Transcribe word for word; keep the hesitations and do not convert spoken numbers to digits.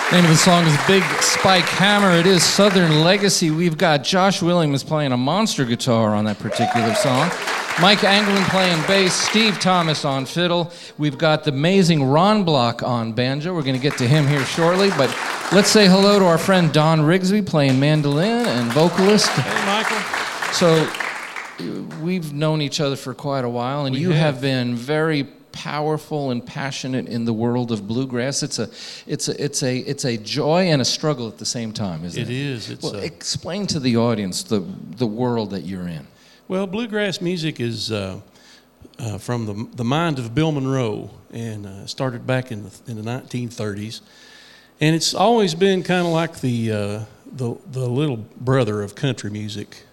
Name of the song is Big Spike Hammer. It is Southern Legacy. We've got Josh Williams playing a monster guitar on that particular song. Mike Anglin playing bass, Steve Thomas on fiddle. We've got the amazing Ron Block on banjo. We're going to get to him here shortly, but let's say hello to our friend Don Rigsby playing mandolin and vocalist. Hey, Michael. So we've known each other for quite a while, and we you have. have been very powerful and passionate in the world of bluegrass. It's a, it's a, it's a, it's a joy and a struggle at the same time, isn't it? It is. It's well, uh, explain to the audience the the world that you're in. well, bluegrass music is uh, uh, from the the mind of Bill Monroe, and uh, started back in the in the nineteen thirties, and it's always been kind of like the uh, the the little brother of country music.